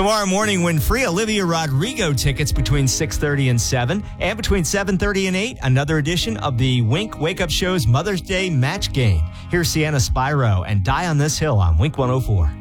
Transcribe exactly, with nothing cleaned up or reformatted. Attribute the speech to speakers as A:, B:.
A: Tomorrow morning, win free Olivia Rodrigo tickets between six thirty and seven. And between seven thirty and eight, another edition of the Wink Wake Up Show's Mother's Day Match Game. Here's Sienna Spyro and Die on This Hill on Wink one oh four.